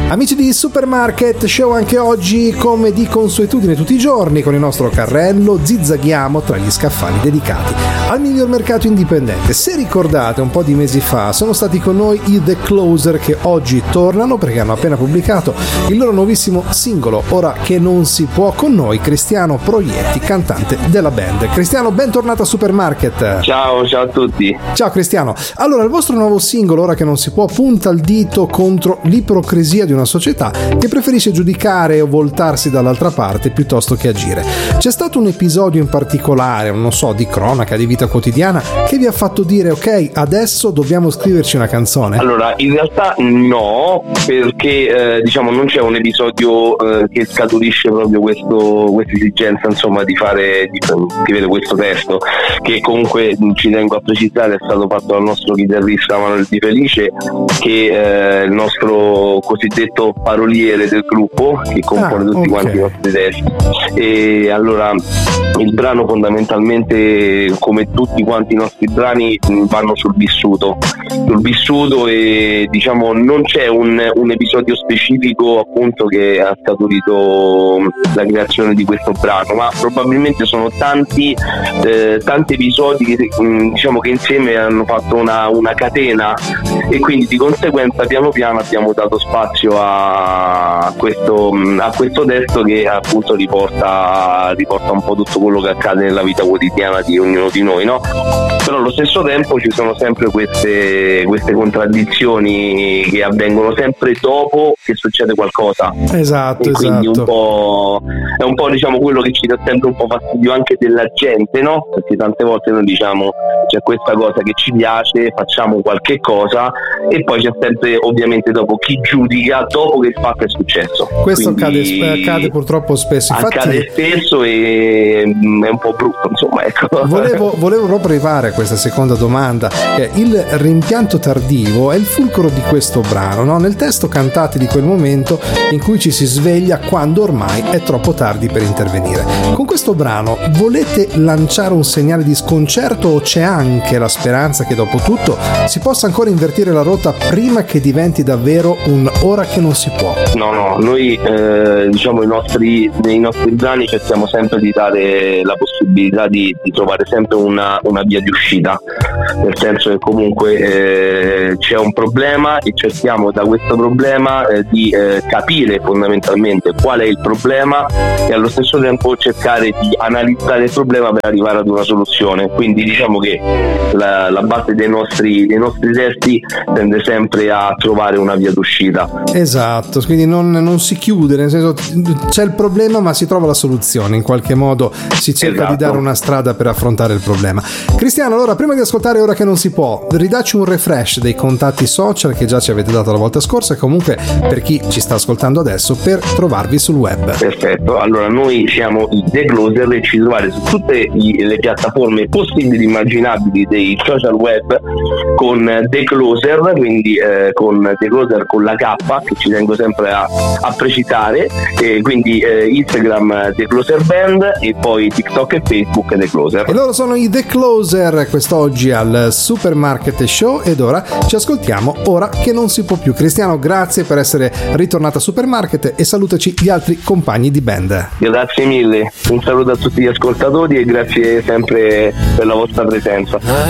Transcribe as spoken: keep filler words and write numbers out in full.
Amici di Supermarket Show, anche oggi come di consuetudine tutti i giorni con il nostro carrello zizzaghiamo tra gli scaffali dedicati al miglior mercato indipendente. Se ricordate, un po' di mesi fa sono stati con noi i The Closer, che oggi tornano perché hanno appena pubblicato il loro nuovissimo singolo Ora che non si può. Con noi Cristiano Proietti, cantante della band. Cristiano, bentornato a Supermarket. Ciao, ciao a tutti. Ciao Cristiano. Allora, il vostro nuovo singolo Ora che non si può punta il dito contro l'ipocrisia di una società che preferisce giudicare o voltarsi dall'altra parte piuttosto che agire. C'è stato un episodio in particolare, non so, di cronaca, di vita quotidiana, che vi ha fatto dire ok, adesso dobbiamo scriverci una canzone? Allora, in realtà no, perché eh, diciamo non c'è un episodio eh, che scaturisce proprio questo, questa esigenza, insomma, di fare di scrivere questo testo, che comunque ci tengo a precisare è stato fatto dal nostro chitarrista Manuel Di Felice, che è il nostro cosiddetto paroliere del gruppo, che compone ah, tutti okay. quanti i nostri testi. E allora il brano fondamentalmente, come tutti quanti i nostri brani, vanno sul vissuto sul vissuto e diciamo non c'è un, un episodio specifico appunto che ha scaturito la creazione di questo brano, ma probabilmente sono tanti eh, tanti episodi che diciamo che insieme hanno fatto una, una catena, e quindi di conseguenza piano piano abbiamo dato spazio a questo, a questo testo che appunto riporta, riporta un po' tutto quello che accade nella vita quotidiana di ognuno di noi, no? Però allo stesso tempo ci sono sempre queste, queste contraddizioni che avvengono sempre dopo che succede qualcosa. Esatto, e quindi esatto. un po', è un po' diciamo quello che ci dà sempre un po' fastidio anche della gente, no? Perché tante volte noi diciamo c'è questa cosa che ci piace, facciamo qualche cosa e poi c'è sempre ovviamente dopo chi giudica dopo che il fatto è successo. Questo Quindi, accade, accade purtroppo spesso. Infatti, accade spesso e è un po' brutto, insomma, ecco. Volevo, volevo proprio arrivare a questa seconda domanda. Il rimpianto tardivo è il fulcro di questo brano, no? Nel testo cantate di quel momento in cui ci si sveglia quando ormai è troppo tardi per intervenire. Con questo brano volete lanciare un segnale di sconcerto o c'è anche la speranza che dopo tutto si possa ancora invertire la rotta prima che diventi davvero un ora che non si può? No, no, noi eh, diciamo i nostri, nei nostri brani cerchiamo sempre di dare la possibilità di, di trovare sempre una, una via di uscita, nel senso che comunque eh, c'è un problema e cerchiamo da questo problema eh, di eh, capire fondamentalmente qual è il problema e allo stesso tempo cercare di analizzare il problema per arrivare ad una soluzione. Quindi diciamo che la, la base dei nostri, dei nostri testi tende sempre a trovare una via d'uscita. Esatto, quindi non, non si chiude, nel senso c'è il problema ma si trova la soluzione, in qualche modo si cerca esatto. di dare una strada per affrontare il problema. Cristiano, allora prima di ascoltare Ora che non si può, ridacci un refresh dei contatti social che già ci avete dato la volta scorsa e comunque per chi ci sta ascoltando adesso per trovarvi sul web. Perfetto, allora noi siamo i The Closer e ci trovate su tutte le piattaforme possibili e immaginabili dei social web con The Closer, quindi eh, con The Closer con la K, che ci tengo sempre a, a precisare, e quindi eh, Instagram The Closer Band e poi TikTok e Facebook The Closer. E loro sono i The Closer quest'oggi al Supermarket Show ed ora ci ascoltiamo Ora che non si può più. Cristiano, grazie per essere ritornato a Supermarket e salutaci gli altri compagni di band. Grazie mille, un saluto a tutti gli ascoltatori e grazie sempre per la vostra presenza.